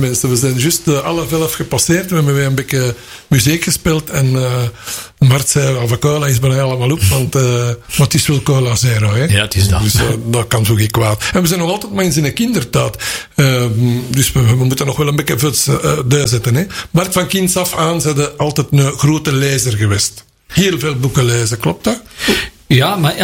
mensen. We zijn juist de 11:30 gepasseerd. We hebben weer een beetje muziek gespeeld. En Mart zei, of cola is bijna allemaal op. Want het is wel cola zero. Hè? Ja, het is dat. Dus dat kan zo geen kwaad. En we zijn nog altijd maar eens in een kindertijd. Dus we moeten nog wel een beetje zetten. Hè? Bart, van kinds af aan zijn we altijd een grote lezer geweest. Heel veel boeken lezen, klopt dat? Ja, maar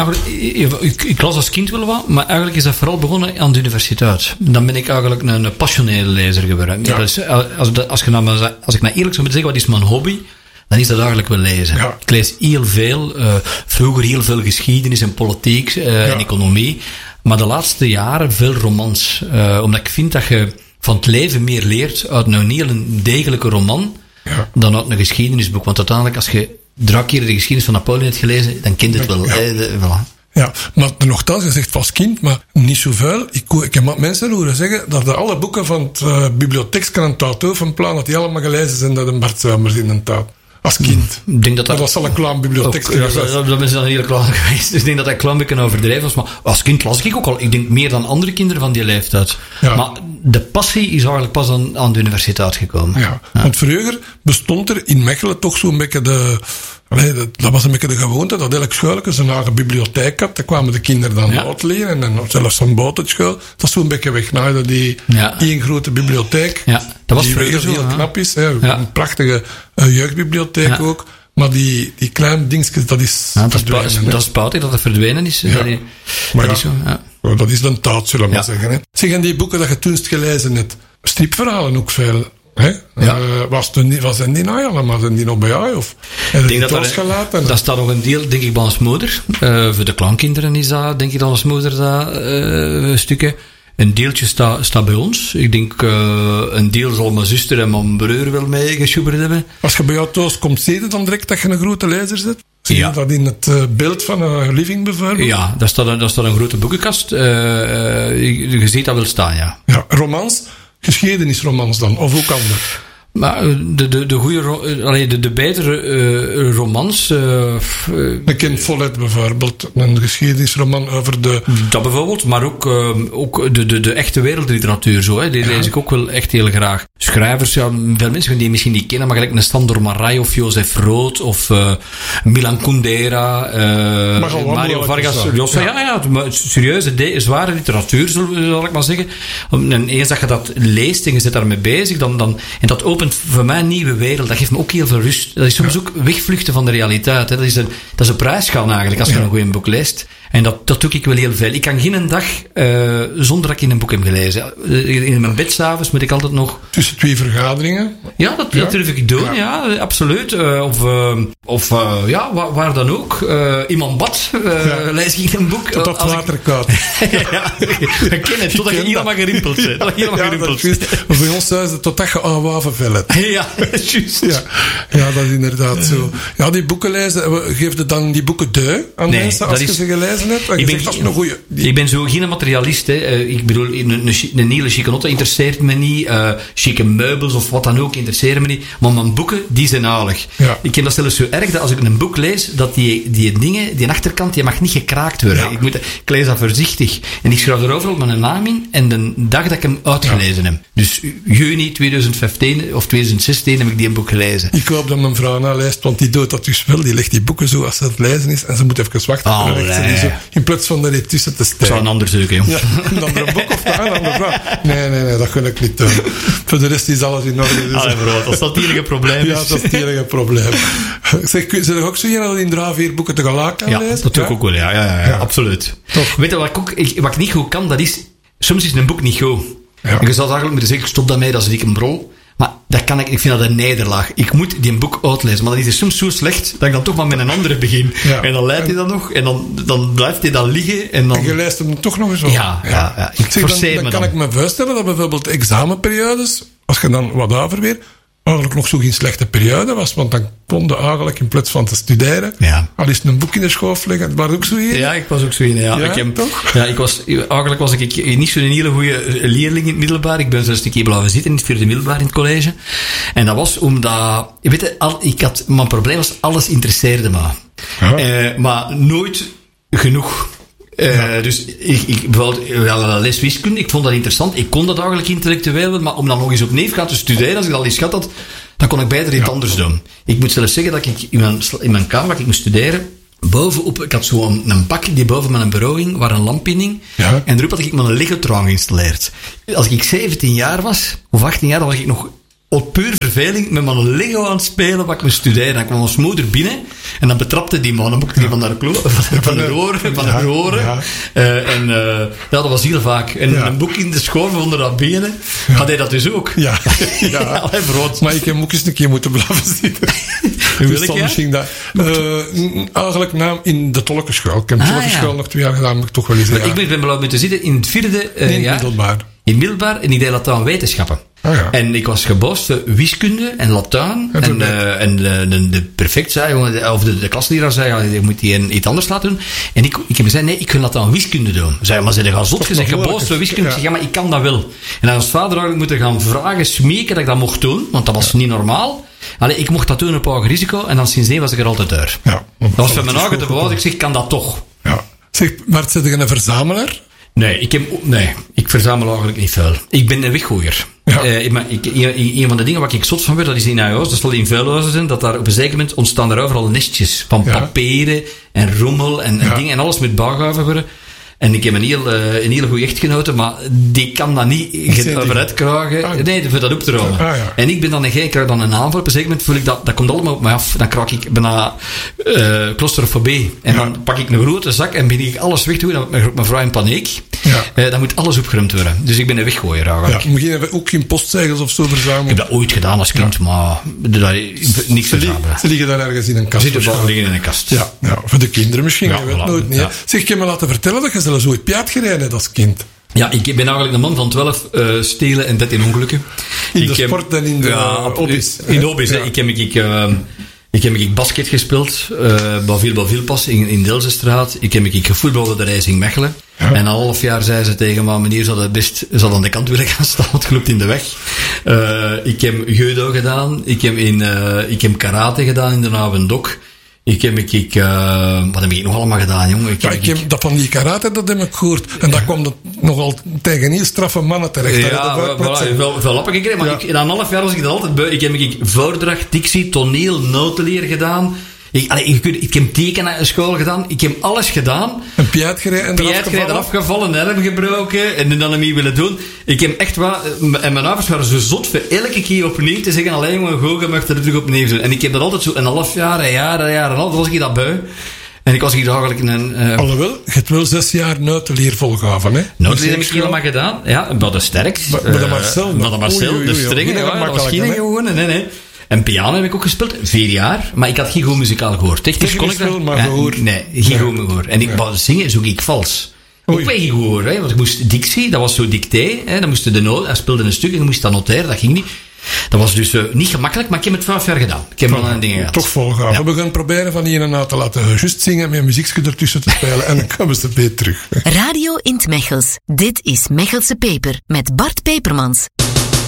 ik las als kind wel wat, maar eigenlijk is dat vooral begonnen aan de universiteit. Dan ben ik eigenlijk een passionele lezer geworden. Ja. Dus als ik nou eerlijk zou moeten zeggen, wat is mijn hobby? Dan is dat eigenlijk wel lezen. Ja. Ik lees heel veel, vroeger heel veel geschiedenis en politiek en economie, maar de laatste jaren veel romans. Omdat ik vind dat je van het leven meer leert uit een heel degelijke roman dan uit een geschiedenisboek. Want uiteindelijk, als je 3 keer de geschiedenis van Napoleon hebt gelezen, dan kent het wel. Voilà. Ja, maar nogthans, je zegt als kind, maar niet zoveel. Ik heb mensen horen zeggen dat alle boeken van het bibliotheekskrantaathoofdplan, dat die allemaal gelezen zijn door een Bart Suimers in een taal. Als kind. Ik denk dat was al een klein bibliotheekskrantaat. Dat is dan heel klein geweest. Dus ik denk dat dat een klein beetje overdreven was. Maar als kind las ik ook al, ik denk meer dan andere kinderen van die leeftijd. Ja. Maar de passie is eigenlijk pas aan de universiteit gekomen. Ja. Want vroeger bestond er in Mechelen toch zo'n beetje dat was een beetje de gewoonte dat elk schuilje zijn eigen bibliotheek had. Daar kwamen de kinderen dan uitleren en zelfs een buitenschool. Dat is zo'n beetje weg naar die één grote bibliotheek. Ja, dat was vroeger zo. Heel knap is. Hè. Een prachtige jeugdbibliotheek ook. Maar die kleine dingetjes, dat is verdwenen. Dat is spoutig dat het verdwenen is. Ja. Dat is zo, ja. Dat is een taal, zullen we maar zeggen. Hè. Zeg, en die boeken dat je toen gelezen hebt, stripverhalen ook veel. Ja. Zijn die nou allemaal? Zijn die nog bij jou? Of heb je die losgelaten? Dat staat nog een deel, denk ik, bij ons moeder. Voor de kleinkinderen is dat, denk ik, dat ons moeder dat stukken. Een deeltje staat bij ons. Ik denk, een deel zal mijn zuster en mijn broer wel mee gesjoeberd hebben. Als je bij jou thuis komt, zie je dan direct dat je een grote lezer zit? Zie je dat in het beeld van een living bijvoorbeeld? Ja, daar staat een grote boekenkast. Je ziet dat wel staan, ja. Ja, romans? Geschiedenisromans dan, of ook anders? Maar de betere romans... Ik ken Follett bijvoorbeeld, een geschiedenisroman over de... Dat bijvoorbeeld, maar ook de echte wereldliteratuur zo, hè, die lees ik ook wel echt heel graag. Schrijvers, veel mensen die misschien niet kennen, maar gelijk een Sandor Marai of Jozef Rood of Milan Kundera, Mario Vargas Llosa. Serieuze, zware literatuur, zal ik maar zeggen. En eens dat je dat leest en je zit daarmee bezig, en dat opent voor mij een nieuwe wereld. Dat geeft me ook heel veel rust. Dat is soms ook wegvluchten van de realiteit. Hè. Dat is een prijsgaan eigenlijk, als je een goed boek leest. En dat doe ik wel heel veel. Ik kan geen dag zonder dat ik in een boek heb gelezen. In mijn bed 's avonds moet ik altijd nog... Tussen 2 vergaderingen? Ja, dat durf ik doen. Ja, absoluut. Waar dan ook. In mijn bad lees ik een boek. Tot dat water koud. Ja, ik ken het. Totdat je helemaal gerimpeld bent. Bij ons thuis totdat je wavenvel hebt. Ja, juist. Ja, dat is inderdaad zo. Ja, die boeken lezen. Geef je dan die boeken aan mensen als je ze gelezen? Ik ben zo geen materialist. Hè. Ik bedoel, een hele chique auto interesseert me niet. Chique meubels of wat dan ook interesseren me niet. Maar mijn boeken, die zijn aardig. Ja. Ik heb dat zelfs zo erg dat als ik een boek lees, dat die dingen, die achterkant, die mag niet gekraakt worden. Ja. Ik lees dat voorzichtig. En ik schrijf er overal mijn naam in en de dag dat ik hem uitgelezen heb. Dus juni 2015 of 2016 heb ik die boek gelezen. Ik hoop dat mijn vrouw nou leest, want die doet dat dus wel. Die legt die boeken zo als ze het lezen is en ze moet even wachten. In plaats van er tussen te steken. Ik zou een ander zoeken, joh. Ja, een andere boek of een andere vrouw. Nee, dat kan ik niet doen. Voor de rest is alles in orde. Dus. Bro, dat is dat het enige probleem. Ja, dat is het enige probleem. Zeg, zijn er ook zo hier dat in 3-4 boeken tegelijk kan lezen? Ja, dat doe ik ook wel, ja, absoluut. Toch. Weet je wat ik niet goed kan? Dat is, soms is een boek niet goed. Ja. En je zou eigenlijk moeten zeggen, stop daarmee, dat is een brol. Maar dat kan ik vind dat een nederlaag. Ik moet die boek uitlezen. Maar dat is soms zo slecht dat ik dan toch maar met een andere begin. Ja. En dan leidt hij dan nog. En dan blijft hij dan liggen. En je leest hem toch nog eens op. Ja. Ik forceer me dan. Dan kan ik me voorstellen dat bijvoorbeeld examenperiodes, als je dan wat over eigenlijk nog zo geen slechte periode was, want dan kon je eigenlijk in plaats van te studeren, al eens een boek in de schoof leggen. Was ook zo hier? Ja, ik was ook zo in. Eigenlijk was ik niet zo'n hele goede leerling in het middelbaar. Ik ben zo'n stukje blijven zitten in het 4e middelbaar in het college. En dat was omdat, mijn probleem was, alles interesseerde me. Maar nooit genoeg. Dus bijvoorbeeld, les wiskunde, ik vond dat interessant. Ik kon dat eigenlijk intellectueel, maar om dan nog eens opnieuw gaan te studeren, als ik dat al eens gehad had, dan kon ik beter iets anders doen. Ik moet zelfs zeggen dat ik in mijn kamer, waar ik moest studeren, bovenop, ik had zo'n bak die boven mijn bureau hing, waar een lamp in hing. Ja. En erop had ik mijn Lego-tron geïnstalleerd. Als ik 17 jaar was, of 18 jaar, dan was ik nog op puur verveling met mijn Lego aan het spelen, wat ik moest studeren. Dan kwam ons moeder binnen, en dan betrapte die man, dan mocht hij van de roren. Ja. Dat was heel vaak. En een boek in de school onder dat benen, had hij dat dus ook. Ja. Maar ik heb ook eens een keer moeten blijven zitten. Eigenlijk in de tolkenschool. Ik heb de tolkenschool nog 2 jaar gedaan, moet ik toch wel eens zeggen. Ik ben blijven moeten zitten in het 4e jaar. Middelbaar. In middelbaar, en ik deed Latijn wetenschappen. En ik was gebost voor wiskunde en Latijn. En de prefect zei, of de klasleraar zei, je moet die iets anders laten doen. En ik heb gezegd, nee, ik wil Latijn wiskunde doen. Zei, maar ze gaan zot gezegd, gebost voor wiskunde. Ik zeg, ja, maar ik kan dat wel. En dan als vader eigenlijk moeten gaan vragen, smeken dat ik dat mocht doen, want dat was niet normaal. Allee, ik mocht dat doen op eigen risico, en dan sindsdien was ik er altijd uit. Ja, dat was voor mijn eigen te behouden. Ik zeg, ik kan dat toch. Ja. Zeg, maar zit je een verzamelaar? Nee, ik verzamel eigenlijk niet veel. Ik ben een weggooier. Ja. Een van de dingen waar ik zot van werd, dat is in huis, dat zal in vuilhuizen zijn, dat daar op een zeker moment ontstaan er overal nestjes van papieren en rommel en dingen, en alles moet bijgehouden worden. En ik heb een hele goede echtgenote, maar die kan dat niet overuit krijgen. Nee, voor dat op te ruimen. Ja. En ik ben dan ik krijg dan een aanval. Op een zeker moment voel ik dat komt allemaal op mij af. Dan krijg ik bijna claustrofobie. En dan pak ik een grote zak en begin ik alles weg te doen. Dan ben mijn vrouw in paniek. Ja. Dan moet alles opgeruimd worden. Dus ik ben een weggooier eigenlijk. Ja, moet je ook geen postzegels of zo verzamelen? Ik heb dat ooit gedaan als kind, maar niks verzamelen. Ze liggen daar ergens in een kast. Ze liggen in een kast. Ja, voor de kinderen misschien. Je weet nooit niet. Ja. Zeg, ik heb me laten vertellen dat je zelfs ooit piat gereden hebt als kind. Ja, ik ben eigenlijk een man van 12 stelen en 13 ongelukken. In de sport en in de hobby's. In de hobby's. Ik heb basket gespeeld, Baville-pas in Delzestraat. Ik heb gevoetbald bij de Racing Mechelen. Ja. En een half jaar zei ze tegen me, meneer zou aan de kant willen gaan staan, het loopt in de weg. Ik heb judo gedaan, ik heb karate gedaan in de Navendok. Wat heb ik nog allemaal gedaan, jongen? Dat van die karate, dat heb ik gehoord. En dat kwam nogal tegen heel straffe mannen terecht. Ja, veel lappen gekregen. Maar na een half jaar was ik dat altijd beu. Ik heb voordracht, dictie, toneel, notenleer gedaan. Ik heb tekenen aan school gedaan. Ik heb alles gedaan. Een piet gereden eraf gevallen, een arm gebroken. En dan hem niet willen doen. Ik heb echt wat... En mijn ouders waren zo zot voor elke keer opnieuw te zeggen, alleen maar goed, je mag het terug opnieuw doen. En ik heb dat altijd zo een half jaar, een jaar en een half, was ik dat bui. En ik was hier eigenlijk Alhoewel, je hebt wel 6 jaar notenleer volgehouden, hè? Notenleer heb ik helemaal gedaan. Ja, maar de sterkst. Maar de Marcel. De strenge, dat was geen gewone, nee. En piano heb ik ook gespeeld, 4 jaar. Maar ik had geen goed muzikaal gehoor. Technisch kon ik dat. Maar gehoor. Nee, geen goed gehoor. En ik wou zingen, zoek ik vals. Ook bij geen gehoor, hè. Want ik moest dictie, dat was zo dicté. Hè. Dan moest de noot, hij speelde een stuk en dan moest dat noteren, dat ging niet. Dat was dus niet gemakkelijk, maar ik heb het 5 jaar gedaan. Ik heb al dingen gehad. Toch volgehouden. Ja. We gaan proberen van hier en na te laten juist zingen met een muziekje ertussen te spelen en dan komen ze weer terug. Radio in 't Mechels. Dit is Mechelse Peper met Bart Pepermans.